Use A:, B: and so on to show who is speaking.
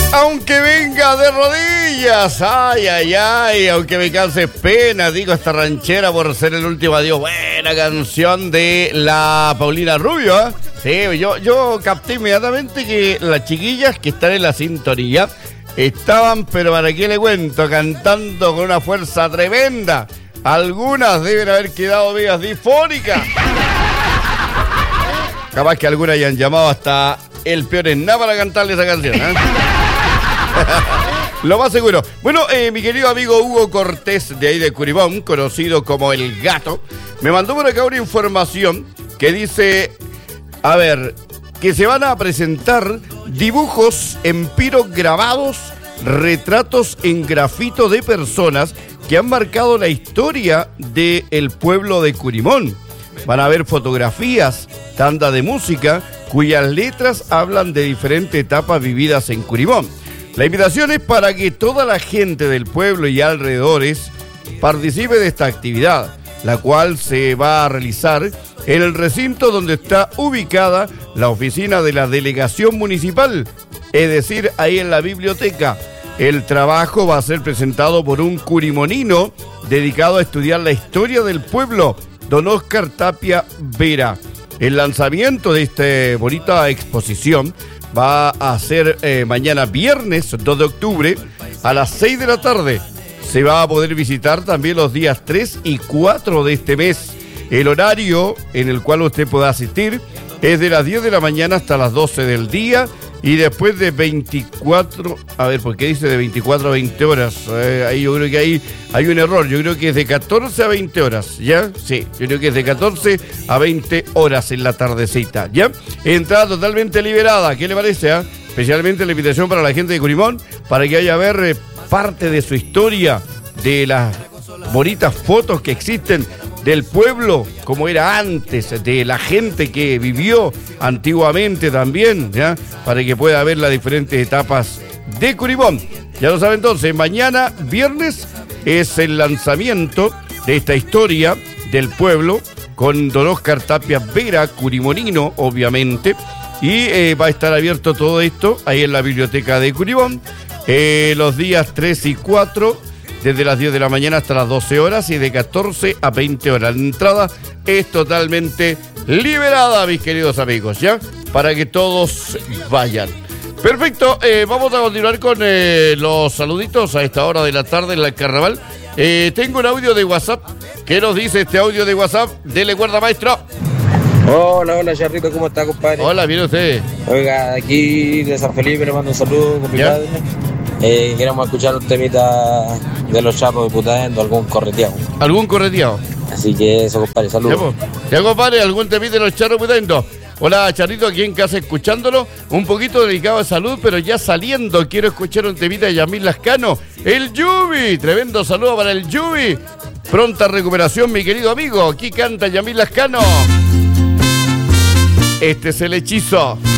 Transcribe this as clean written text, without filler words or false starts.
A: Aunque venga de rodillas, ay, ay, ay, aunque me canse pena, digo esta ranchera por ser el último adiós. Buena canción de la Paulina Rubio, ¿eh? Sí, yo capté inmediatamente que las chiquillas que están en la sintonía estaban, pero para qué le cuento, cantando con una fuerza tremenda. Algunas deben haber quedado medias difónicas. Capaz que algunas hayan llamado hasta el peor en nada para cantarle esa canción, ¿eh? Lo más seguro. Bueno, mi querido amigo Hugo Cortés, de ahí de Curimón, conocido como El Gato, me mandó por acá una información que dice, a ver, que se van a presentar dibujos en pirograbados, retratos en grafito de personas que han marcado la historia del pueblo de Curimón. Van a haber fotografías, tanda de música, cuyas letras hablan de diferentes etapas vividas en Curimón. La invitación es para que toda la gente del pueblo y alrededores participe de esta actividad, la cual se va a realizar en el recinto donde está ubicada la oficina de la delegación municipal, es decir, ahí en la biblioteca. El trabajo va a ser presentado por un curimonino dedicado a estudiar la historia del pueblo, don Oscar Tapia Vera. El lanzamiento de esta bonita exposición va a ser mañana viernes 2 de octubre a las 6 de la tarde. Se va a poder visitar también los días 3 y 4 de este mes. El horario en el cual usted pueda asistir es de las 10 de la mañana hasta las 12 del día y después de 24, a ver, ¿por qué dice de 24 a 20 horas? Ahí yo creo que ahí hay un error, yo creo que es de 14 a 20 horas, ¿ya? Sí, yo creo que es de 14 a 20 horas en la tardecita, ¿ya? Entrada totalmente liberada, ¿qué le parece? Especialmente la invitación para la gente de Curimón, para que vaya a ver parte de su historia, de las bonitas fotos que existen del pueblo, como era antes, de la gente que vivió antiguamente también, ¿ya? Para que pueda ver las diferentes etapas de Curimón. Ya lo saben entonces, mañana, viernes, es el lanzamiento de esta historia del pueblo con don Oscar Tapia Vera, curimonino, obviamente, y va a estar abierto todo esto ahí en la biblioteca de Curimón, los días 3 y 4, desde las 10 de la mañana hasta las 12 horas y de 14 a 20 horas. La entrada es totalmente liberada, mis queridos amigos, ¿ya? Para que todos vayan. Perfecto, vamos a continuar con los saluditos a esta hora de la tarde en el carnaval. Tengo un audio de WhatsApp. ¿Qué nos dice este audio de WhatsApp? Dele cuerda, maestro.
B: Hola, Charrito, ¿cómo está, compadre?
A: Hola, bien usted.
B: Oiga, aquí de San Felipe le mando un saludo, compadre. Queremos escuchar un temita de los Charros de Putaendo, algún correteado.
A: ¿Algún correteado?
B: Así que eso, compadre, saludos.
A: Ya, compadre, algún temita de los Charros de Putaendo. Hola, Charrito, aquí en casa escuchándolo, un poquito dedicado a salud, pero ya saliendo, quiero escuchar un temita de Yamil Lascano, el Yubi, tremendo saludo para el Yubi, pronta recuperación, mi querido amigo, aquí canta Yamil Lascano, este es el hechizo.